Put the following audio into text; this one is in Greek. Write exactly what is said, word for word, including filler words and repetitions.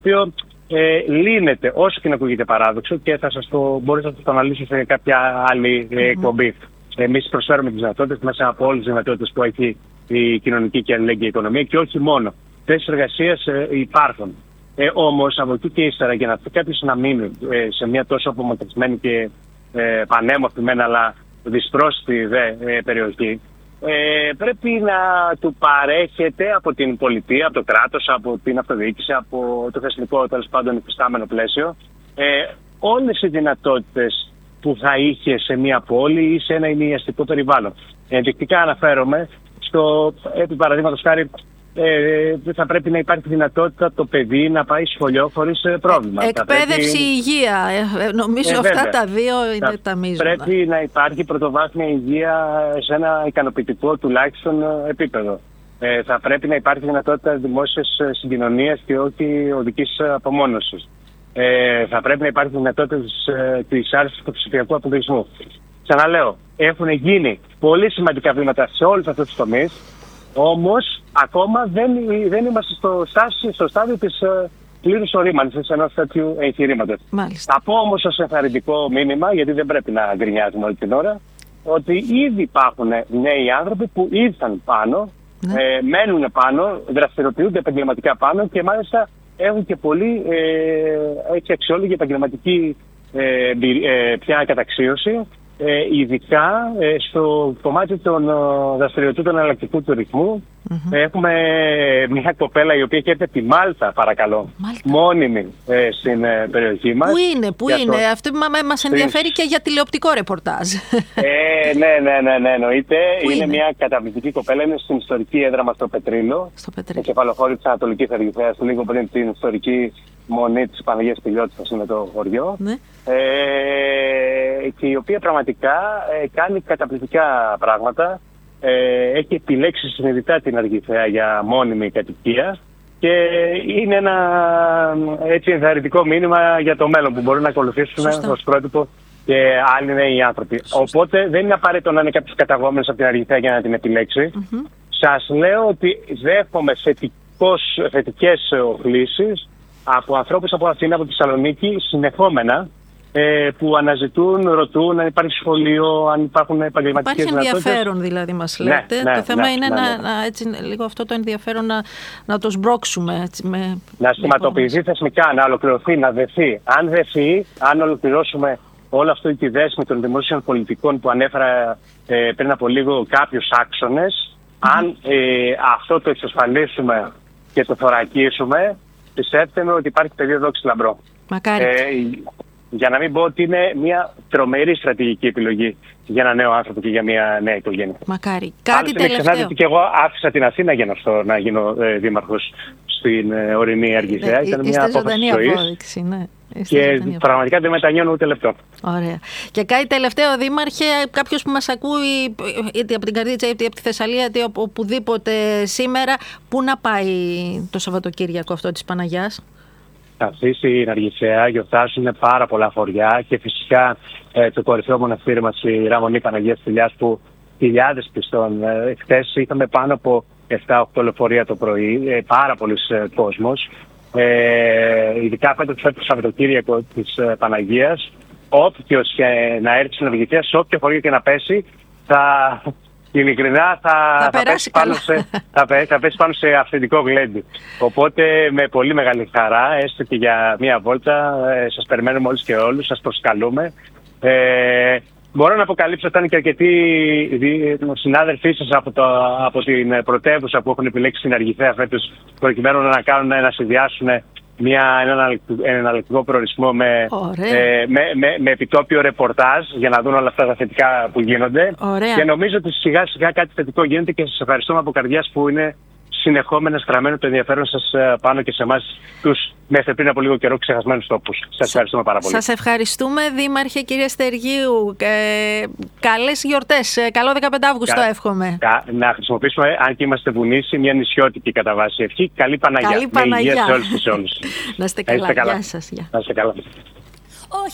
οποίο ε, λύνεται, όσο και να ακούγεται παράδοξο, και θα σας το μπορώ να το αναλύσω σε κάποια άλλη ε, εκπομπή. Εμείς προσφέρουμε τις δυνατότητες μέσα από όλες τις δυνατότητες που έχει η κοινωνική και αλληλέγγυη οικονομία και όχι μόνο. Θέσεις εργασίας ε, υπάρχουν. Ε, όμως από εκεί και ύστερα, για να πει κάποιος να μείνει ε, σε μια τόσο απομακρυσμένη και ε, πανέμορφη μεν, αλλά δυσπρόσιτη δε ε, περιοχή, ε, πρέπει να του παρέχεται από την πολιτεία, από το κράτος, από την αυτοδιοίκηση, από το θεσμικό τέλος πάντων υφιστάμενο πλαίσιο, ε, όλες οι δυνατότητες που θα είχε σε μια πόλη ή σε ένα ημιαστικό περιβάλλον. Ενδεικτικά αναφέρομαι στο, επί παραδείγματος χάρη, Ε, θα πρέπει να υπάρχει δυνατότητα το παιδί να πάει σχολείο χωρίς πρόβλημα. Εκπαίδευση, πρέπει... υγεία. Ε, νομίζω ε, αυτά βέβαια. τα δύο είναι θα τα μείζωνα. Πρέπει να υπάρχει πρωτοβάθμια υγεία σε ένα ικανοποιητικό τουλάχιστον επίπεδο. Ε, θα πρέπει να υπάρχει δυνατότητα δημόσιας συγκοινωνίας και όχι οδικής απομόνωσης. Ε, θα πρέπει να υπάρχει δυνατότητα της, της άρσης του ψηφιακού αποκλεισμού. Ξαναλέω, έχουν γίνει πολύ σημαντικά βήματα σε όλους αυτούς τους τομείς. Όμως, ακόμα δεν, δεν είμαστε στο, στάση, στο στάδιο της uh, πλήρους ορίμανσης ενός τέτοιου εγχειρήματος. Θα πω όμως ως ενθαρρυντικό μήνυμα, γιατί δεν πρέπει να γκρινιάζουμε όλη την ώρα, ότι ήδη υπάρχουν νέοι άνθρωποι που ήρθαν πάνω, ναι. ε, μένουν πάνω, δραστηριοποιούνται επαγγελματικά πάνω και μάλιστα έχουν και πολύ ε, έτσι αξιόλογη επαγγελματική ε, ε, πια καταξίωση. Ε, ειδικά ε, στο κομμάτι των ε, δραστηριοτήτων εναλλακτικού τουρισμού. Mm-hmm. Έχουμε μια κοπέλα η οποία έχει έρθει από τη Μάλτα, παρακαλώ, Μάλτα. μόνιμη ε, στην ε, περιοχή μας. Πού είναι, πού είναι, το... αυτό μας ενδιαφέρει και για τηλεοπτικό ρεπορτάζ. Ε, ναι, ναι, ναι, ναι, εννοείται. Είναι, είναι μια καταπληκτική κοπέλα, είναι στην ιστορική έδρα μας στο Πετρίλο. Στο Πετρίλο. Κεφαλοχώρη της Ανατολικής Αργυθέας, λίγο πριν την ιστορική μονή της Παναγίας Πηλιώτισσας είναι το χωριό. Ναι. Ε, και η οποία πραγματικά ε, κάνει καταπληκτικά πράγματα. Ε, έχει επιλέξει συνειδητά την Αργυθέα για μόνιμη κατοικία και είναι ένα έτσι ενθαρρυντικό μήνυμα για το μέλλον που μπορούν να ακολουθήσουν ως πρότυπο και άλλοι νέοι άνθρωποι. Σωστά. Οπότε δεν είναι απαραίτητο να είναι κάποιος καταγόμενος από την Αργυθέα για να την επιλέξει. Mm-hmm. Σας λέω ότι δέχομαι θετικές οχλήσεις από ανθρώπους από Αθήνα, από τη Θεσσαλονίκη, συνεχόμενα, ε, που αναζητούν, ρωτούν αν υπάρχει σχολείο, αν υπάρχουν επαγγελματικές δυνατότητες. Υπάρχει ενδιαφέρον δηλαδή μας λέτε. Ναι, ναι, το θέμα ναι, είναι ναι, ναι. Να, να, έτσι, λίγο αυτό το ενδιαφέρον να, να το σμπρώξουμε. Έτσι, με, να σχηματοποιηθεί θεσμικά, να ολοκληρωθεί, να δεθεί. Αν δεθεί, αν ολοκληρώσουμε όλο αυτό τη δέσμη των δημόσιων πολιτικών που ανέφερα ε, πριν από λίγο κάποιους άξονες, mm-hmm. αν ε, αυτό το εξασφαλίσουμε και το θωρακίσουμε, πιστέψτε με ότι υπάρχει πεδίο δόξης λαμπρό. Μακάρι. Ε, για να μην πω ότι είναι μια τρομερή στρατηγική επιλογή για ένα νέο άνθρωπο και για μια νέα οικογένεια. Μακάρι. Κάτι τελευταίο. Ξεχνάτε ότι και εγώ άφησα την Αθήνα για να, να γίνω ε, δήμαρχος στην ε, ορεινή Αργυθέα. Ε, Ήταν μια απόφαση ζωής. Ναι. Και πραγματικά δεν μετανιώνω ούτε λεπτό. Ωραία. Και κάτι τελευταίο, Δήμαρχε, κάποιος που μας ακούει είτε από την Καρδίτσα είτε από τη Θεσσαλία είτε οπουδήποτε σήμερα, πού να πάει το Σαββατοκύριακο αυτό της Παναγιάς? Αυτή στην Αργυθέα γιορτάζουν πάρα πολλά χωριά και φυσικά ε, το κορυφαίο μοναστήρι μας, η Ραμονή Παναγίας Φιλιάς, που χιλιάδες πιστών. Ε, χθες είχαμε πάνω από επτά οκτώ λεωφορεία το πρωί, ε, πάρα πολλοί ε, κόσμος. Ε, ειδικά φέτος το Σαββατοκύριακο της ε, Παναγίας, όποιος και να έρθει στην Αργυθέα, σε όποιο χωριό και να πέσει, θα... ειλικρινά θα, θα, θα, πέσει πάνω σε, θα, θα πέσει πάνω σε αυθεντικό γλέντι. Οπότε με πολύ μεγάλη χαρά, έστω και για μία βόλτα, ε, σας περιμένουμε όλους και όλους, σας προσκαλούμε. Ε, μπορώ να αποκαλύψω ότι ήταν και αρκετοί συνάδελφοί σας από, το, από την πρωτεύουσα που έχουν επιλέξει την Αργυθέα φέτος, προκειμένου να κάνουν, να συνδυάσουν μια, έναν εναλλακτικό προορισμό με, ε, με, με, με επιτόπιο ρεπορτάζ για να δουν όλα αυτά τα θετικά που γίνονται. Ωραία. Και νομίζω ότι σιγά σιγά κάτι θετικό γίνεται και σας ευχαριστούμε από καρδιάς που είναι συνεχόμενα στραμμένο το ενδιαφέρον σας πάνω και σε εμάς τους μέχρι πριν από λίγο καιρό ξεχασμένους τόπους. Σας ευχαριστούμε πάρα πολύ. Σας ευχαριστούμε, Δήμαρχε, κύριε Στεργίου. Ε, καλές γιορτές. Καλό δεκαπέντε Αυγούστου, εύχομαι. Κα, να χρησιμοποιήσουμε, αν και είμαστε βουνήσι, μια νησιώτικη κατά βάση ευχή. Καλή Παναγιά. Καλή Παναγιά. Με υγεία σε όλους και σε όλους. Να είστε καλά. καλά. Γεια σας. Γεια. Να είστε καλά.